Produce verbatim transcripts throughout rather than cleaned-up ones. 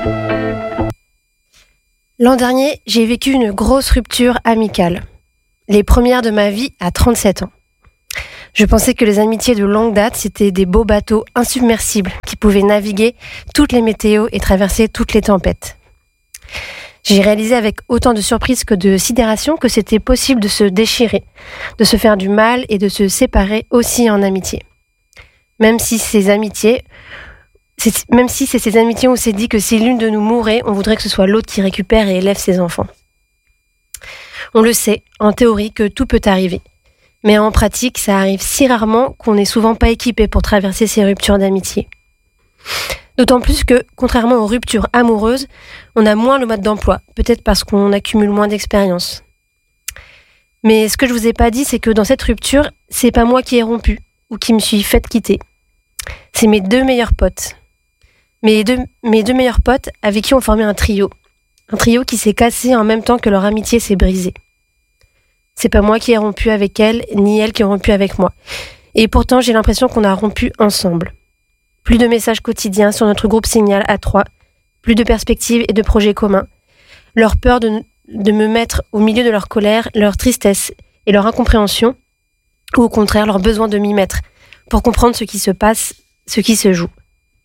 L'an dernier, j'ai vécu une grosse rupture amicale. Les premières de ma vie à trente-sept ans. Je pensais que les amitiés de longue date, c'était des beaux bateaux insubmersibles qui pouvaient naviguer toutes les météos et traverser toutes les tempêtes. J'ai réalisé avec autant de surprise que de sidération que c'était possible de se déchirer, de se faire du mal et de se séparer aussi en amitié. Même si ces amitiés, c'est, même si c'est ces amitiés où on s'est dit que si l'une de nous mourait, on voudrait que ce soit l'autre qui récupère et élève ses enfants. On le sait, en théorie, que tout peut arriver. Mais en pratique, ça arrive si rarement qu'on n'est souvent pas équipé pour traverser ces ruptures d'amitié. D'autant plus que, contrairement aux ruptures amoureuses, on a moins le mode d'emploi, peut-être parce qu'on accumule moins d'expérience. Mais ce que je vous ai pas dit, c'est que dans cette rupture, c'est pas moi qui ai rompu ou qui me suis faite quitter. C'est mes deux meilleurs potes. Mes deux, mes deux meilleurs potes avec qui on formait un trio. Un trio qui s'est cassé en même temps que leur amitié s'est brisée. C'est pas moi qui ai rompu avec elle, ni elle qui a rompu avec moi. Et pourtant, j'ai l'impression qu'on a rompu ensemble. Plus de messages quotidiens sur notre groupe Signal à trois, plus de perspectives et de projets communs. Leur peur de, de me mettre au milieu de leur colère, leur tristesse et leur incompréhension, ou au contraire leur besoin de m'y mettre, pour comprendre ce qui se passe, ce qui se joue.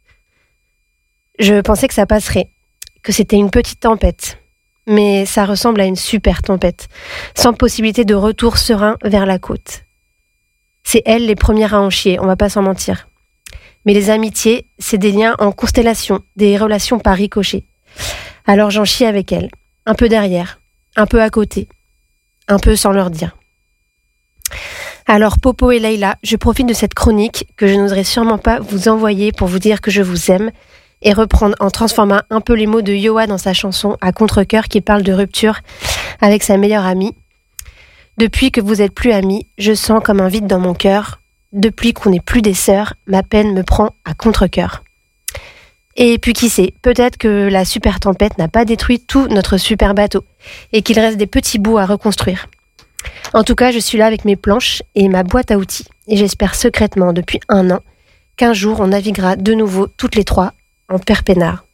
Je pensais que ça passerait, que c'était une petite tempête. Mais ça ressemble à une super tempête, sans possibilité de retour serein vers la côte. C'est elles les premières à en chier, on va pas s'en mentir. Mais les amitiés, c'est des liens en constellation, des relations par ricochet. Alors j'en chie avec elles, un peu derrière, un peu à côté, un peu sans leur dire. Alors Popo et Leïla, je profite de cette chronique que je n'oserais sûrement pas vous envoyer pour vous dire que je vous aime, et reprendre en transformant un peu les mots de Yoa dans sa chanson à contre-cœur qui parle de rupture avec sa meilleure amie. Depuis que vous êtes plus amis, je sens comme un vide dans mon cœur. Depuis qu'on n'est plus des sœurs, ma peine me prend à contre-cœur. Et puis qui sait, peut-être que la super tempête n'a pas détruit tout notre super bateau et qu'il reste des petits bouts à reconstruire. En tout cas, je suis là avec mes planches et ma boîte à outils et j'espère secrètement depuis un an qu'un jour on naviguera de nouveau toutes les trois en Père Peinard.